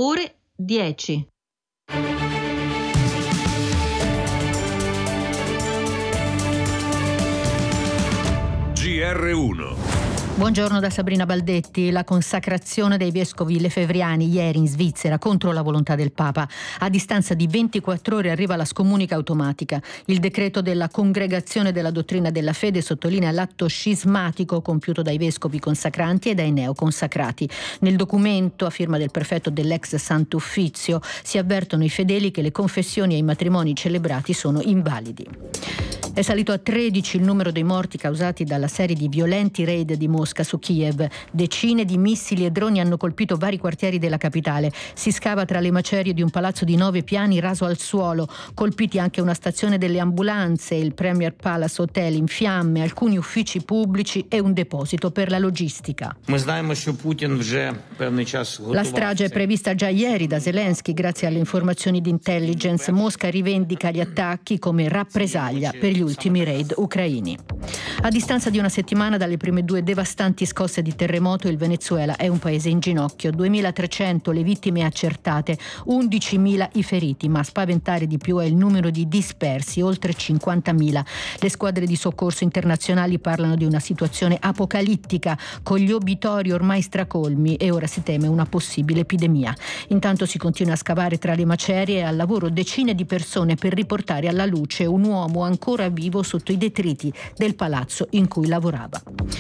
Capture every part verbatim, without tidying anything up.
ore dieci. G R uno. Buongiorno da Sabrina Baldetti. La consacrazione dei vescovi lefebvriani ieri in Svizzera contro la volontà del Papa. A distanza di ventiquattro ore arriva la scomunica automatica. Il decreto della Congregazione della Dottrina della Fede sottolinea l'atto scismatico compiuto dai vescovi consacranti e dai neoconsacrati. Nel documento, a firma del prefetto dell'ex Sant'Uffizio, si avvertono i fedeli che le confessioni e i matrimoni celebrati sono invalidi. È salito a tredici il numero dei morti causati dalla serie di violenti raid di Mosca su Kiev. Decine di missili e droni hanno colpito vari quartieri della capitale. Si scava tra le macerie di un palazzo di nove piani raso al suolo. Colpiti anche una stazione delle ambulanze, il Premier Palace Hotel in fiamme, alcuni uffici pubblici e un deposito per la logistica. La strage è prevista già ieri da Zelensky grazie alle informazioni di intelligence. Mosca rivendica gli attacchi come rappresaglia per gli ultimi raid ucraini. A distanza di una settimana dalle prime due devastanti scosse di terremoto, il Venezuela è un paese in ginocchio. duemilatrecento le vittime accertate, undicimila i feriti, ma a spaventare di più è il numero di dispersi, oltre cinquantamila. Le squadre di soccorso internazionali parlano di una situazione apocalittica, con gli obitori ormai stracolmi, e ora si teme una possibile epidemia. Intanto si continua a scavare tra le macerie e al lavoro decine di persone per riportare alla luce un uomo ancora vivo sotto i detriti del palazzo in cui lavorava.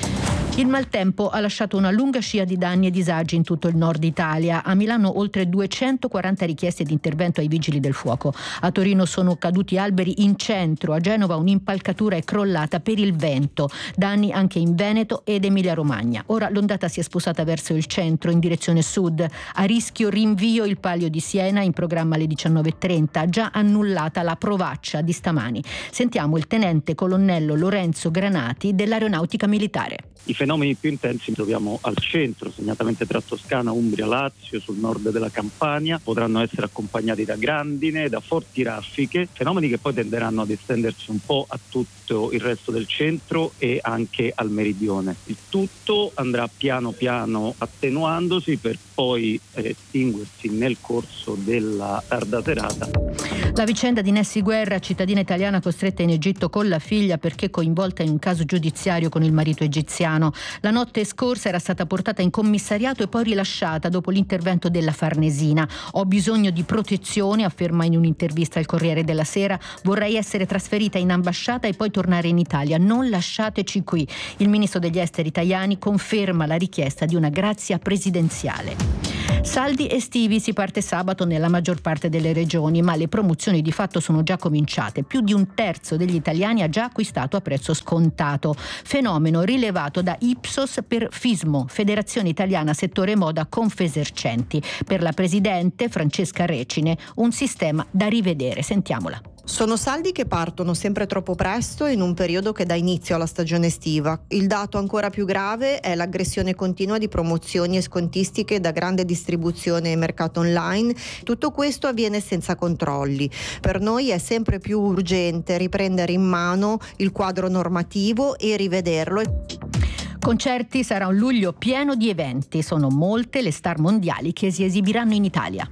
Il maltempo ha lasciato una lunga scia di danni e disagi in tutto il nord Italia. A Milano oltre duecentoquaranta richieste di intervento ai vigili del fuoco. A Torino sono caduti alberi in centro. A Genova un'impalcatura è crollata per il vento. Danni anche in Veneto ed Emilia-Romagna. Ora l'ondata si è spostata verso il centro in direzione sud. A rischio rinvio il Palio di Siena, in programma alle diciannove e trenta. Già annullata la provaccia di stamani. Sentiamo il tenente colonnello Lorenzo Granati dell'Aeronautica Militare. I fenomeni più intensi li troviamo al centro, segnatamente tra Toscana, Umbria, Lazio, sul nord della Campania. Potranno essere accompagnati da grandine, da forti raffiche, fenomeni che poi tenderanno ad estendersi un po' a tutto il resto del centro e anche al meridione. Il tutto andrà piano piano attenuandosi per poi estinguersi nel corso della tarda serata. La vicenda di Nessy Guerra, cittadina italiana costretta in Egitto con la figlia perché coinvolta in un caso giudiziario con il marito egiziano. La notte scorsa era stata portata in commissariato e poi rilasciata dopo l'intervento della Farnesina. Ho bisogno di protezione, afferma in un'intervista al Corriere della Sera. Vorrei essere trasferita in ambasciata e poi tornare in Italia. Non lasciateci qui. Il ministro degli esteri Tajani conferma la richiesta di una grazia presidenziale. Saldi estivi, si parte sabato nella maggior parte delle regioni, ma le promozioni di fatto sono già cominciate. Più di un terzo degli italiani ha già acquistato a prezzo scontato. Fenomeno rilevato da Ipsos per Fismo, Federazione Italiana Settore Moda Confesercenti. Per la presidente Francesca Recine, un sistema da rivedere. Sentiamola. Sono saldi che partono sempre troppo presto in un periodo che dà inizio alla stagione estiva. Il dato ancora più grave è l'aggressione continua di promozioni e scontistiche da grande distribuzione e mercato online. Tutto questo avviene senza controlli. Per noi è sempre più urgente riprendere in mano il quadro normativo e rivederlo. Concerti, sarà un luglio pieno di eventi. Sono molte le star mondiali che si esibiranno in Italia.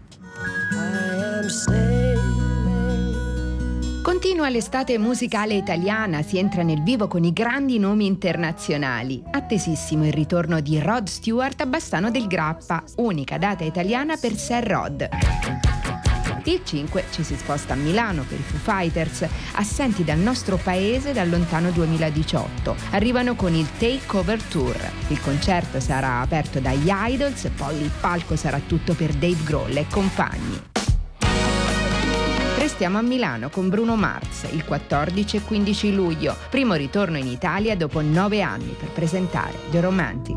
Continua l'estate musicale italiana, si entra nel vivo con i grandi nomi internazionali. Attesissimo il ritorno di Rod Stewart a Bassano del Grappa, unica data italiana per Sir Rod. Il cinque ci si sposta a Milano per i Foo Fighters, assenti dal nostro paese dal lontano duemiladiciotto. Arrivano con il Takeover Tour. Il concerto sarà aperto dagli Idols, poi il palco sarà tutto per Dave Grohl e compagni. Restiamo a Milano con Bruno Mars il quattordici e quindici luglio, primo ritorno in Italia dopo nove anni per presentare The Romantic.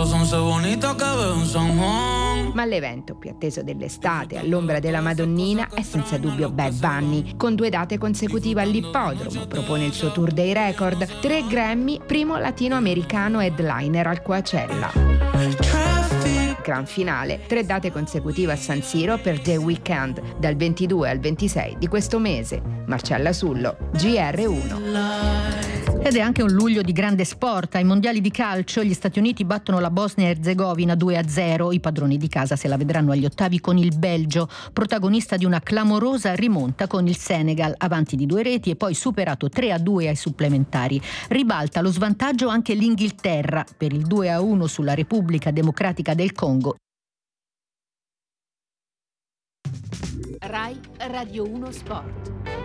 Ma l'evento più atteso dell'estate, all'ombra della Madonnina, è senza dubbio Bad Bunny, con due date consecutive all'ippodromo. Propone il suo tour dei record, tre Grammy, primo latinoamericano headliner al Coachella. Gran finale, tre date consecutive a San Siro per The Weeknd, dal ventidue al ventisei di questo mese. Marcella Sullo, G R uno. Ed è anche un luglio di grande sport. Ai mondiali di calcio gli Stati Uniti battono la Bosnia Erzegovina due a zero. I padroni di casa se la vedranno agli ottavi con il Belgio, protagonista di una clamorosa rimonta con il Senegal, avanti di due reti e poi superato tre a due ai supplementari. Ribalta lo svantaggio anche l'Inghilterra per il due a uno sulla Repubblica Democratica del Congo. Rai Radio uno Sport.